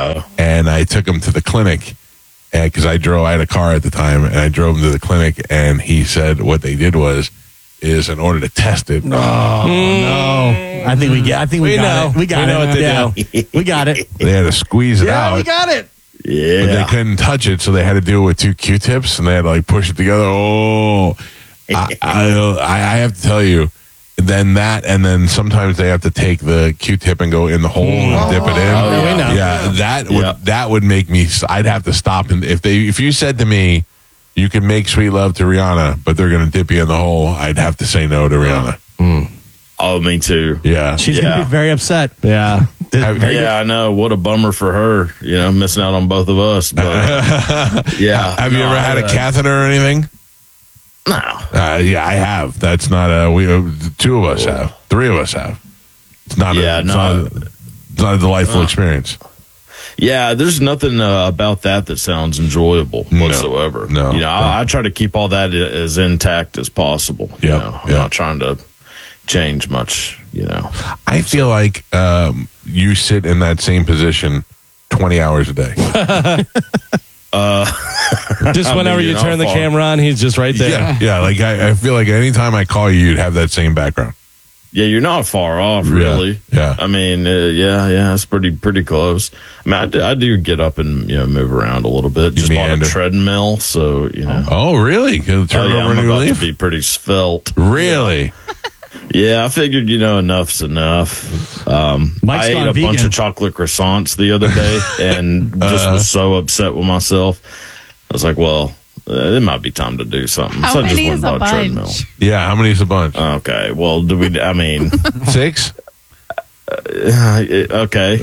and I took him to the clinic. Because I had a car at the time, and I drove him to the clinic, and he said what they did is in order to test it. Oh, no. I think we got it. We know what they do. We got it. They had to squeeze it out. Yeah, we got it. Yeah. But they couldn't touch it, so they had to do it with 2 Q-tips, and they had to push it together. Oh, I have to tell you, then sometimes they have to take the Q-tip and go in the hole and dip it in. That would make me. I'd have to stop. And if you said to me, you can make sweet love to Rihanna, but they're going to dip you in the hole, I'd have to say no to Rihanna. Oh, me too. Yeah, she's going to be very upset. Yeah, I know. What a bummer for her. Missing out on both of us. But, yeah. Have you ever had a catheter or anything? No. Yeah, I have. That's not a. 2 of us have. 3 of us have. It's not. It's not a delightful experience. Yeah, there's nothing about that sounds enjoyable whatsoever. No. I try to keep all that as intact as possible. I'm not trying to change much. I feel like you sit in that same position 20 hours a day. Just whenever you turn the camera on, he's just right there. Yeah. I feel like anytime I call you, you'd have that same background. Yeah, you're not far off, really. Yeah. I mean, it's pretty close. I mean, I do get up and move around a little bit. Just on a treadmill, so Oh, really? Turn over a new about leaf. To be pretty svelte. Really? Yeah, I figured enough's enough. I ate a bunch of chocolate croissants the other day and just was so upset with myself. I was like, well, it might be time to do something. How so I just many went is and a bought a treadmill. Yeah, how many is a bunch? Okay, well, 6? Okay.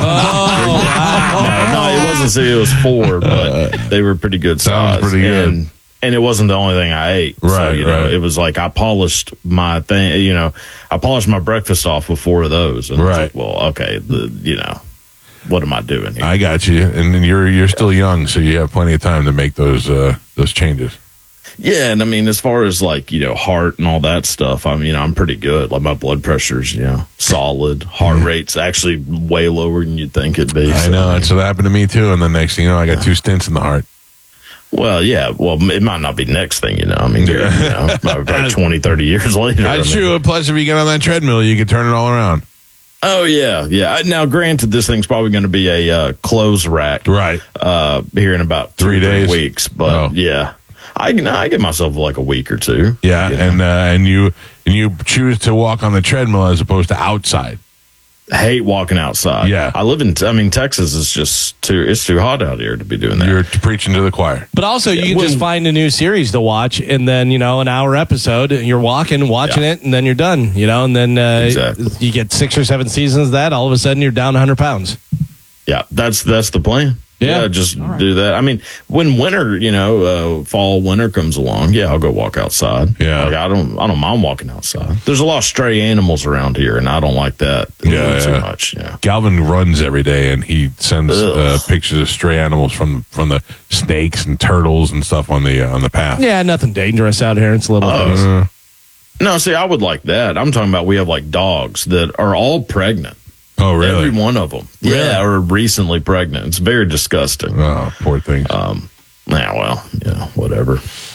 No, it wasn't 6, it was 4, but they were pretty good size. Sounds pretty good. And it wasn't the only thing I ate. Right, so, it was like I polished my thing, I polished my breakfast off with 4 of those. And I was like, well, okay, what am I doing here? I got you. And you're still young, so you have plenty of time to make those changes. Yeah, and I mean, as far as heart and all that stuff, I'm pretty good. Like my blood pressure's, solid. Heart rate's actually way lower than you'd think it'd be. I know. That's what happened to me too. And the next thing you know, I got 2 stents in the heart. Well, yeah. Well, it might not be next thing, I mean, about 20, 30 years later. That's true. Plus, if you get on that treadmill, you can turn it all around. Oh, yeah. Yeah. Now, granted, this thing's probably going to be a clothes rack. Right. Here in about 3 days. weeks. But, yeah. I give myself like a week or 2. Yeah. And you choose to walk on the treadmill as opposed to outside. I hate walking outside. Yeah. Texas is just too hot out here to be doing that. You're preaching to the choir. But also, you can just find a new series to watch, and then, an hour episode, and you're watching it, and then you're done, and then you get 6 or 7 seasons of that, all of a sudden you're down 100 pounds. Yeah, that's the plan. Yeah, just do that. I mean, when winter, fall, winter comes along, I'll go walk outside. Yeah, I don't mind walking outside. There's a lot of stray animals around here, and I don't like that too much. Yeah, Galvin runs every day, and he sends pictures of stray animals from the snakes and turtles and stuff on the path. Yeah, nothing dangerous out here. It's a little. No, see, I would like that. I'm talking about we have dogs that are all pregnant. Oh, really? Every one of them. Really? Yeah, or recently pregnant. It's very disgusting. Oh, poor thing. Whatever.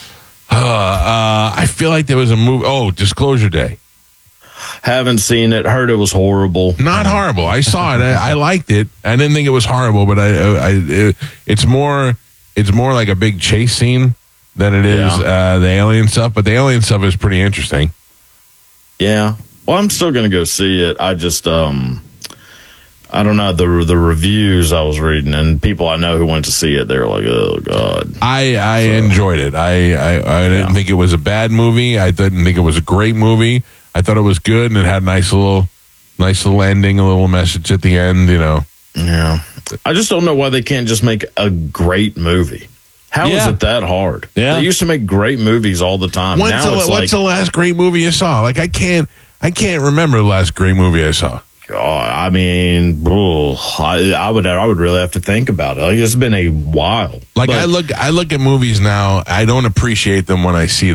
I feel like there was a movie. Oh, Disclosure Day. Haven't seen it. Heard it was horrible. Not horrible. I saw it. I liked it. I didn't think it was horrible, but it's more like a big chase scene than it is the alien stuff. But the alien stuff is pretty interesting. Yeah. Well, I'm still going to go see it. I just, I don't know, the reviews I was reading and people I know who went to see it, they were like, oh, God. I enjoyed it. I didn't think it was a bad movie. I didn't think it was a great movie. I thought it was good, and it had a nice little ending, a little message at the end, Yeah. I just don't know why they can't just make a great movie. How is it that hard? Yeah. They used to make great movies all the time. What's the last great movie you saw? Like, I can't remember the last great movie I saw. God, I mean, I would really have to think about it. Like, it's been a while. Like, I look at movies now. I don't appreciate them when I see them.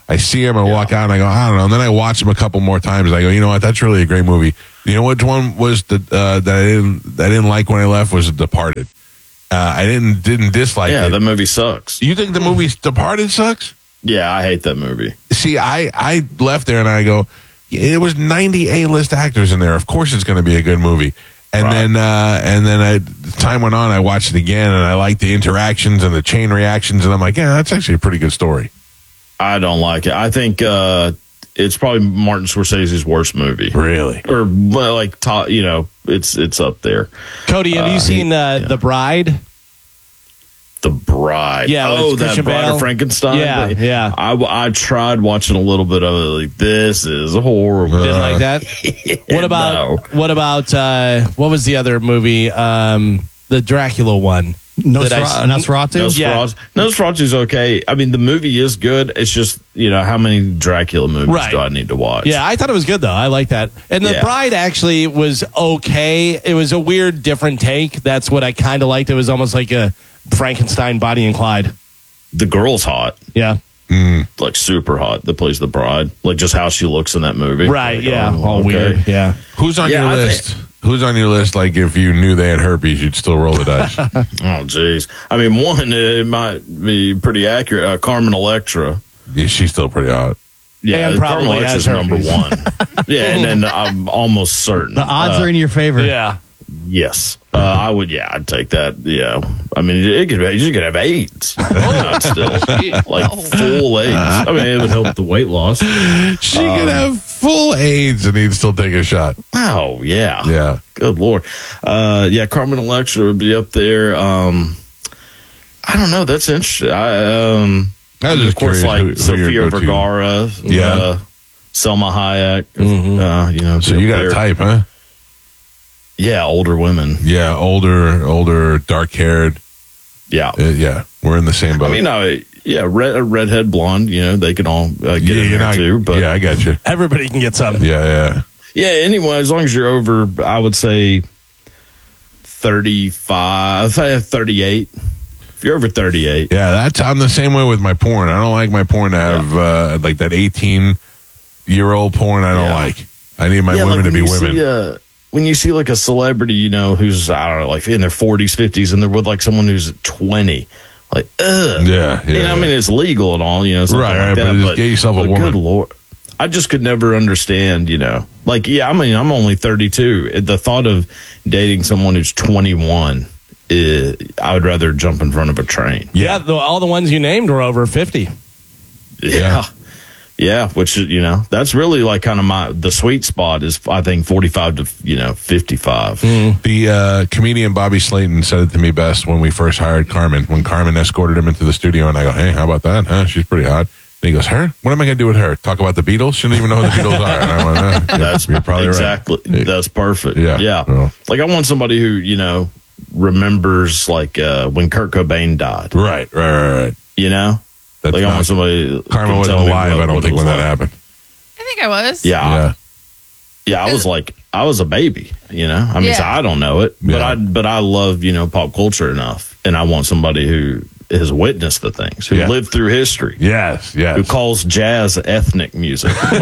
I see him, I walk out, and I go, I don't know. And then I watch him a couple more times, and I go, you know what? That's really a great movie. You know which one was that I didn't like when I left was The Departed. I didn't dislike it. Yeah, that movie sucks. You think the movie Departed sucks? Yeah, I hate that movie. See, I left there and I go, it was 90 A-list actors in there. Of course, it's going to be a good movie. And then time went on. I watched it again, and I liked the interactions and the chain reactions. And I'm like, yeah, that's actually a pretty good story. I don't like it. I think it's probably Martin Scorsese's worst movie. Really? Or like, it's up there. Cody, have you seen The Bride? The Bride. Yeah. Oh, that Bride of Frankenstein. Yeah. I tried watching a little bit of it. Like, this is horrible. Didn't like that. What about what was the other movie? The Dracula one. Nosferatu? Yeah. Nosferatu's okay. I mean, the movie is good. It's just, how many Dracula movies do I need to watch? Yeah, I thought it was good, though. I like that. And The Bride actually was okay. It was a weird, different take. That's what I kind of liked. It was almost like a Frankenstein, Bonnie and Clyde. The girl's hot. Yeah. Like super hot that plays the bride. Like just how she looks in that movie. Right, like, yeah. All weird. Yeah. Who's on your list? Who's on your list? Like, if you knew they had herpes, you'd still roll the dice. Oh, geez. I mean, one, it might be pretty accurate. Carmen Electra. Yeah, she's still pretty hot. Yeah, and Carmen probably Electra's has number one. Yeah, and then I'm almost certain. The odds are in your favor. Yeah. Yes. I would, I'd take that. Yeah. I mean, you could have AIDS. Not still. Like full AIDS. I mean, it would help the weight loss. She could have full AIDS and he'd still take a shot. Oh, yeah. Yeah. Good Lord. Carmen Electra would be up there. I don't know. That's interesting. Of course, like Sofia Vergara. Yeah. Selma Hayek. Mm-hmm. So you got a type, huh? Yeah, older women. Yeah, older, dark-haired. Yeah. We're in the same boat. I mean, redhead, blonde, they can all get in there too. But yeah, I got you. Everybody can get some. Yeah. Yeah, anyway, as long as you're over, I would say 35, 38. If you're over 38. Yeah, I'm the same way with my porn. I don't like my porn to have like that 18-year-old porn. I don't like. I need my women to be women. When you see like a celebrity, who's, I don't know, like in their 40s, 50s, and they're with like someone who's 20, like, ugh. Yeah. I mean, it's legal and all, right, like that, but just get yourself a woman. Good Lord. I just could never understand, like, I mean, I'm only 32. The thought of dating someone who's 21, I would rather jump in front of a train. Yeah, all the ones you named were over 50. Yeah. Yeah, which, that's really like kind of the sweet spot is, I think, 45 to, 55. The comedian Bobby Slayton said it to me best when we first hired Carmen, when Carmen escorted him into the studio, and I go, hey, how about that? Huh? She's pretty hot. And he goes, her? What am I going to do with her? Talk about the Beatles? She don't even know who the Beatles are. And I went, you're probably exactly right. That's perfect. Yeah. Well, like, I want somebody who, remembers, like, when Kurt Cobain died. Right. That's like I want somebody. Carmen wasn't alive, I don't think, when that happened. I think I was. Yeah. I was a baby. I mean, so I don't know it, but I love pop culture enough, and I want somebody who has witnessed the things, who lived through history. Yes. Who calls jazz ethnic music. All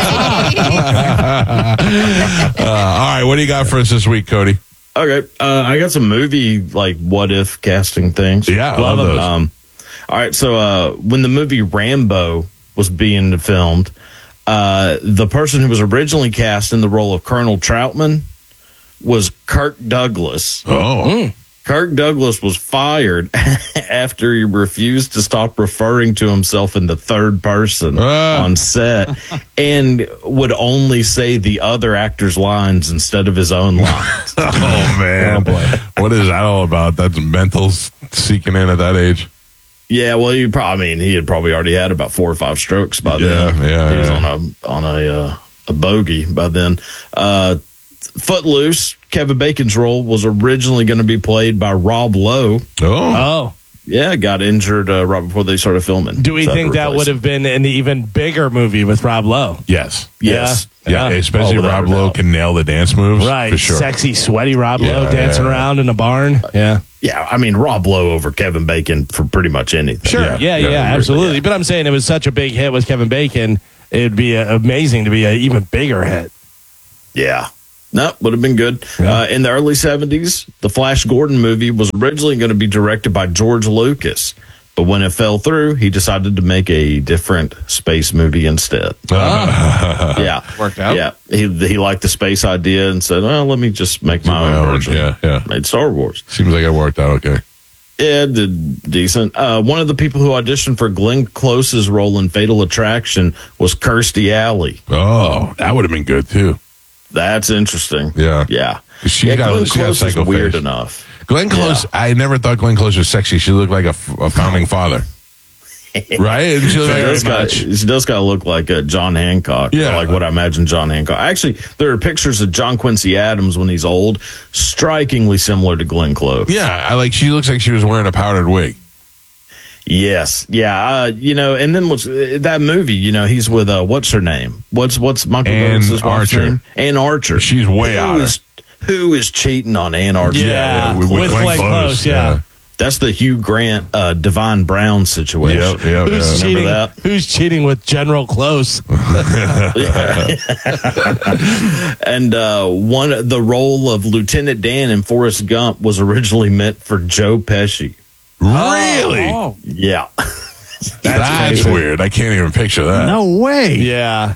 right, what do you got for us this week, Cody? Okay, I got some movie like what if casting things. Yeah, I love those. All right, so when the movie Rambo was being filmed, the person who was originally cast in the role of Colonel Troutman was Kirk Douglas. Oh. Kirk Douglas was fired after he refused to stop referring to himself in the third person on set and would only say the other actor's lines instead of his own lines. Oh, man. What is that all about? That's mental seeking in at that age. Yeah, well, he had probably already had about 4 or 5 strokes by then. Yeah. He was on a bogey by then. Footloose, Kevin Bacon's role was originally going to be played by Rob Lowe. Oh. got injured right before they started filming. Do we think that would have been an even bigger movie with Rob Lowe? Yes. Yeah. Especially Rob Lowe can nail the dance moves. Right. For sure. Sexy, sweaty Rob Lowe dancing around in a barn. Yeah. Yeah, I mean, Rob Lowe over Kevin Bacon for pretty much anything. Sure. Yeah, absolutely. But I'm saying it was such a big hit with Kevin Bacon, it'd be amazing to be an even bigger hit. Yeah. No, would have been good. Yeah. In the early 70s, the Flash Gordon movie was originally going to be directed by George Lucas. But when it fell through, he decided to make a different space movie instead. Yeah. Worked out? Yeah. He liked the space idea and said, well, let me just make my own version. Yeah. Made Star Wars. Seems like it worked out okay. Yeah, it did decent. One of the people who auditioned for Glenn Close's role in Fatal Attraction was Kirstie Alley. Oh, that would have been good, too. That's interesting. Yeah. Glenn Close is weird enough. Glenn Close, I never thought Glenn Close was sexy. She looked like a founding father. Right? She does kind of look like John Hancock. Yeah. Like what I imagine John Hancock. Actually, there are pictures of John Quincy Adams when he's old, strikingly similar to Glenn Close. Yeah, she looks like she was wearing a powdered wig. Yes. Yeah. And then what's that movie? He's with what's her name? What's Michael Douglas's wife's name? Ann Archer. She's way out. Who is cheating on Ann Archer? Yeah, with Glenn Close. Yeah. That's the Hugh Grant, Divine Brown situation. Yep. Who's cheating with General Close? And the role of Lieutenant Dan in Forrest Gump was originally meant for Joe Pesci. Really? Oh. Yeah. That's weird. I can't even picture that. No way. Yeah.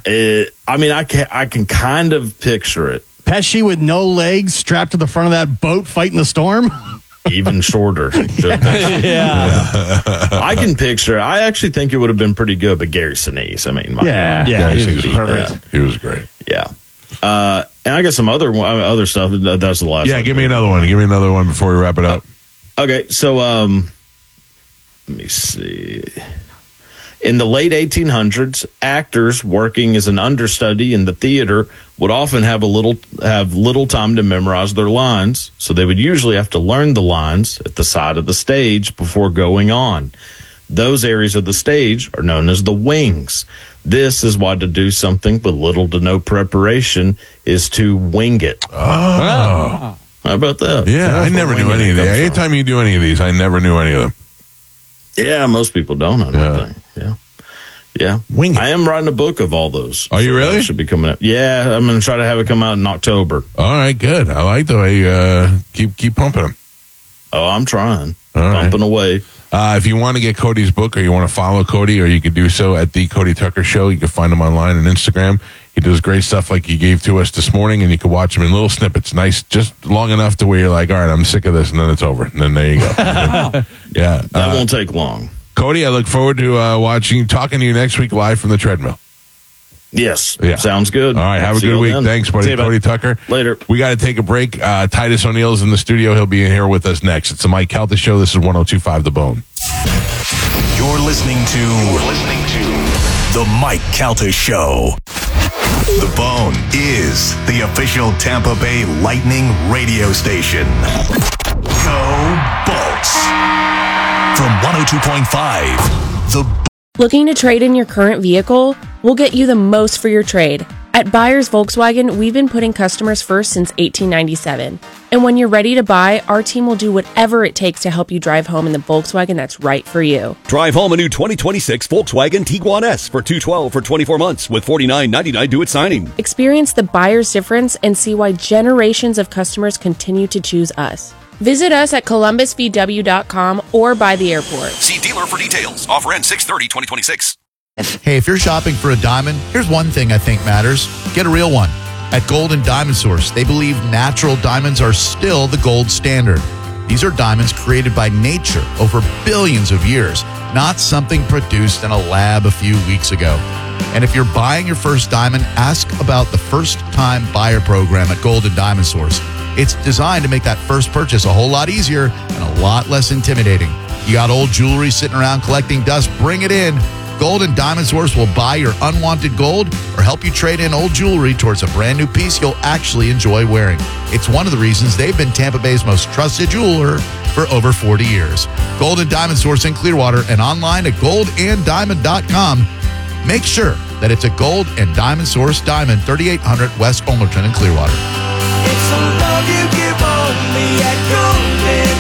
I can kind of picture it. Pesci with no legs strapped to the front of that boat fighting the storm? Even shorter. Yeah. I can picture. I actually think it would have been pretty good, but Gary Sinise. He was perfect. He was great. Yeah. And I got some other stuff. That's the last. Yeah, give me another one. Give me another one before we wrap it up. Okay, so let me see. In the late 1800s, actors working as an understudy in the theater would often have little time to memorize their lines, so they would usually have to learn the lines at the side of the stage before going on. Those areas of the stage are known as the wings. This is why to do something with little to no preparation is to wing it. Oh. How about that? Yeah, I never knew any of these. Anytime you do any of these, I never knew any of them. Yeah, most people don't, I don't think. Yeah. Wing it. I am writing a book of all those. Are you really? Should be coming out. Yeah, I'm going to try to have it come out in October. All right, good. I like the way you keep pumping them. Oh, I'm trying. All pumping away. If you want to get Cody's book or you want to follow Cody, or you can do so at The Cody Tucker Show. You can find him online on Instagram. He does great stuff like he gave to us this morning, and you can watch him in little snippets. Nice, just long enough to where you're like, all right, I'm sick of this, and then it's over. And then there you go. Yeah. That won't take long. Cody, I look forward to talking to you next week live from the treadmill. Yes. Yeah. Sounds good. All right. Have a good week. Then. Thanks, buddy. Cody Tucker. Later. We got to take a break. Titus O'Neill's in the studio. He'll be in here with us next. It's the Mike Calta Show. This is 102.5 The Bone. You're listening to The Mike Calta Show. The Bone is the official Tampa Bay Lightning radio station. Go Bolts. From 102.5, The Looking to trade in your current vehicle? We'll get you the most for your trade. At Buyers Volkswagen, we've been putting customers first since 1897. And when you're ready to buy, our team will do whatever it takes to help you drive home in the Volkswagen that's right for you. Drive home a new 2026 Volkswagen Tiguan S for $212 for 24 months with $49.99 due at signing. Experience the buyer's difference and see why generations of customers continue to choose us. Visit us at columbusvw.com or by the airport. See dealer for details. Offer ends 6/30/2026. Hey, if you're shopping for a diamond, here's one thing I think matters. Get a real one. At Golden Diamond Source, they believe natural diamonds are still the gold standard. These are diamonds created by nature over billions of years, not something produced in a lab a few weeks ago. And if you're buying your first diamond, ask about the first-time buyer program at Golden Diamond Source. It's designed to make that first purchase a whole lot easier and a lot less intimidating. You got old jewelry sitting around collecting dust? Bring it in. Golden Diamond Source will buy your unwanted gold or help you trade in old jewelry towards a brand new piece you'll actually enjoy wearing. It's one of the reasons they've been Tampa Bay's most trusted jeweler for over 40 years. Gold and Diamond Source in Clearwater and online at goldanddiamond.com. Make sure that it's a Gold and Diamond Source diamond, 3800 West Olmerton in Clearwater. It's a love you give only at Gold and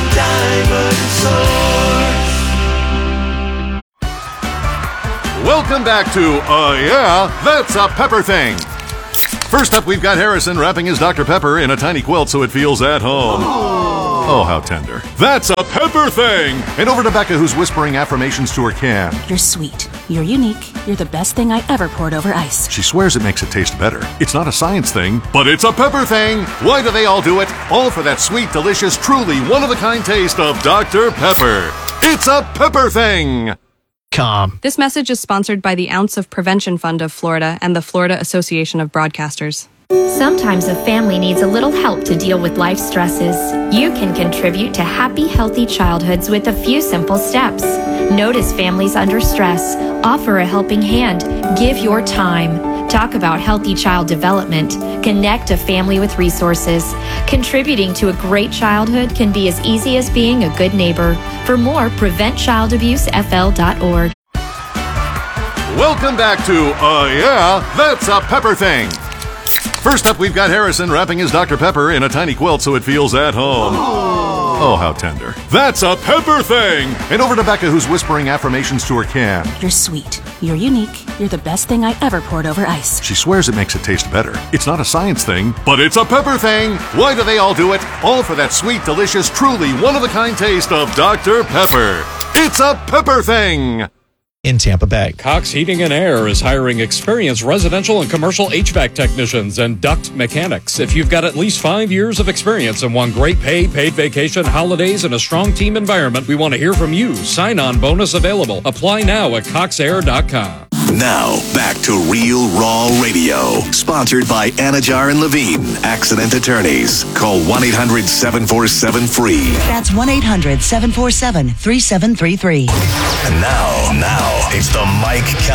Diamond Source. Welcome back to Yeah, That's a Pepper Thing. First up, we've got Harrison wrapping his Dr. Pepper in a tiny quilt so it feels at home. Oh, how tender. That's a Pepper Thing! And over to Becca, who's whispering affirmations to her can. You're sweet. You're unique. You're the best thing I ever poured over ice. She swears it makes it taste better. It's not a science thing, but it's a pepper thing. Why do they all do it? All for that sweet, delicious, truly one-of-a-kind taste of Dr. Pepper. It's a pepper thing! Calm. This message is sponsored by the Ounce of Prevention Fund of Florida and the Florida Association of Broadcasters. Sometimes a family needs a little help to deal with life stresses. You can contribute to happy, healthy childhoods with a few simple steps. Notice families under stress. Offer a helping hand. Give your time. Talk about healthy child development. Connect a family with resources. Contributing to a great childhood can be as easy as being a good neighbor. For more, PreventChildAbuseFL.org. Welcome back to Yeah, That's a Pepper Thing. First up, we've got Harrison wrapping his Dr. Pepper in a tiny quilt so it feels at home. Oh, how tender. That's a pepper thing! And over to Becca, who's whispering affirmations to her can. You're sweet. You're unique. You're the best thing I ever poured over ice. She swears it makes it taste better. It's not a science thing, but it's a pepper thing! Why do they all do it? All for that sweet, delicious, truly one-of-a-kind taste of Dr. Pepper. It's a pepper thing! In Tampa Bay, Cox Heating and Air is hiring experienced residential and commercial HVAC technicians and duct mechanics. If you've got at least 5 years of experience and want great pay, paid vacation, holidays, and a strong team environment, we want to hear from you. Sign-on bonus available. Apply now at coxair.com. Now, back to Real Raw Radio. Sponsored by Anajar and Levine, accident attorneys. Call 1-800-747-FREE. That's 1-800-747-3733. And now, it's the Mike